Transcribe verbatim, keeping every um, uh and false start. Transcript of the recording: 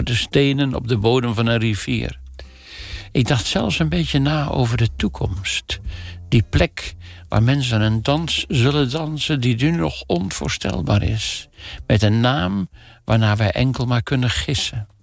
de stenen op de bodem van een rivier. Ik dacht zelfs een beetje na over de toekomst. Die plek waar mensen een dans zullen dansen die nu nog onvoorstelbaar is. Met een naam waarnaar wij enkel maar kunnen gissen.